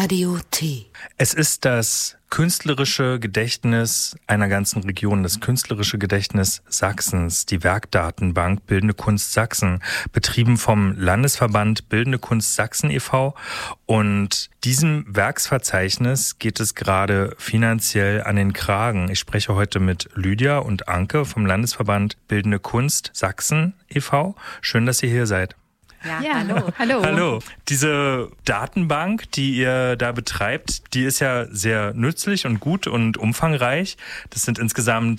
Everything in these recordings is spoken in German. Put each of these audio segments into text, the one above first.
Radio T. Es ist das künstlerische Gedächtnis einer ganzen Region, das künstlerische Gedächtnis Sachsens, die Werkdatenbank Bildende Kunst Sachsen, betrieben vom Landesverband Bildende Kunst Sachsen e.V. Und diesem Werksverzeichnis geht es gerade finanziell an den Kragen. Ich spreche heute mit Lydia und Anke vom Landesverband Bildende Kunst Sachsen e.V. Schön, dass ihr hier seid. Ja, hallo. Hallo. Diese Datenbank, die ihr da betreibt, die ist ja sehr nützlich und gut und umfangreich. Das sind insgesamt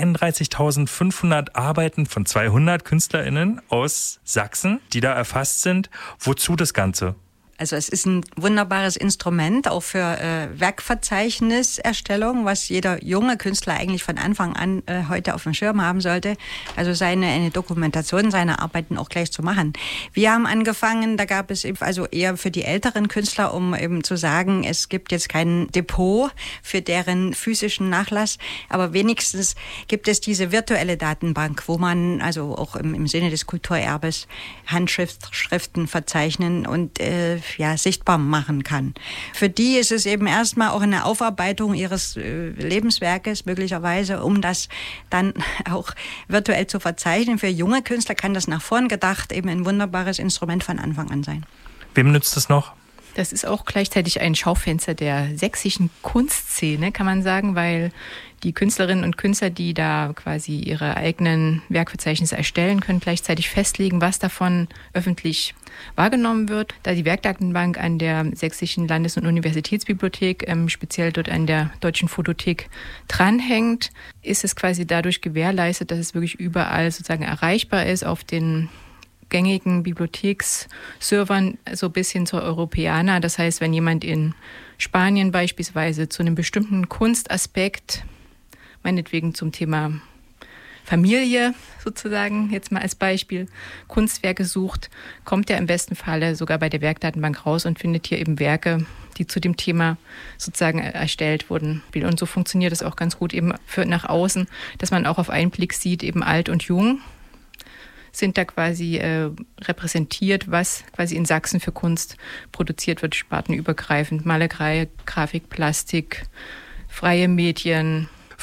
33.500 Arbeiten von 200 KünstlerInnen aus Sachsen, die da erfasst sind. Wozu das Ganze? Also es ist ein wunderbares Instrument auch für Werkverzeichniserstellung, was jeder junge Künstler eigentlich von Anfang an heute auf dem Schirm haben sollte. Also eine Dokumentation seiner Arbeiten auch gleich zu machen. Wir haben angefangen, da gab es eben also eher für die älteren Künstler, um eben zu sagen, es gibt jetzt kein Depot für deren physischen Nachlass, aber wenigstens gibt es diese virtuelle Datenbank, wo man also auch im Sinne des Kulturerbes Handschriften verzeichnen und sichtbar machen kann. Für die ist es eben erstmal auch eine Aufarbeitung ihres Lebenswerkes möglicherweise, um das dann auch virtuell zu verzeichnen. Für junge Künstler kann das nach vorn gedacht eben ein wunderbares Instrument von Anfang an sein. Wem nützt es noch? Das ist auch gleichzeitig ein Schaufenster der sächsischen Kunstszene, kann man sagen, weil die Künstlerinnen und Künstler, die da quasi ihre eigenen Werkverzeichnisse erstellen, können gleichzeitig festlegen, was davon öffentlich wahrgenommen wird. Da die Werkdatenbank an der Sächsischen Landes- und Universitätsbibliothek, speziell dort an der Deutschen Fotothek dranhängt, ist es quasi dadurch gewährleistet, dass es wirklich überall sozusagen erreichbar ist auf den gängigen Bibliotheksservern, so bis hin zur Europäana. Das heißt, wenn jemand in Spanien beispielsweise zu einem bestimmten Kunstaspekt, meinetwegen zum Thema Familie sozusagen, jetzt mal als Beispiel, Kunstwerke sucht, kommt er im besten Falle sogar bei der Werkdatenbank raus und findet hier eben Werke, die zu dem Thema sozusagen erstellt wurden. Und so funktioniert es auch ganz gut eben für nach außen, dass man auch auf einen Blick sieht, eben alt und jung sind da quasi repräsentiert, was quasi in Sachsen für Kunst produziert wird, spartenübergreifend, Malerei, Grafik, Plastik, freie Medien,